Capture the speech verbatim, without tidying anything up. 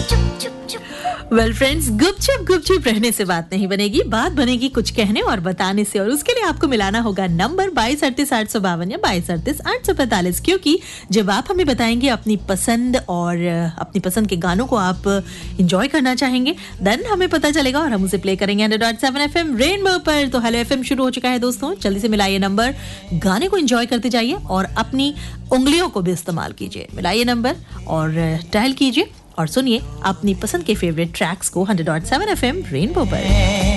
Well friends, गुपचुप गुपचुप रहने से बात नहीं बनेगी, बात बनेगी कुछ कहने और बताने से। और उसके लिए आपको मिलाना होगा नंबर बाईस अड़तीस आठ सौ बावन या बाईस अड़तीस आठ सौ पैंतालीस, क्योंकि जब आप हमें बताएंगे अपनी पसंद और अपनी पसंद के गानों को आप इंजॉय करना चाहेंगे, देन हमें पता चलेगा और हम उसे प्ले करेंगे hundred point seven FM rainbow पर। तो हेलो एफएम शुरू हो चुका है दोस्तों, जल्दी से मिलाइए नंबर, गाने को एंजॉय करते जाइए और अपनी उंगलियों को भी इस्तेमाल कीजिए। मिलाइए नंबर और डायल कीजिए और सुनिए अपनी पसंद के फेवरेट ट्रैक्स को hundred point seven FM rainbow पर।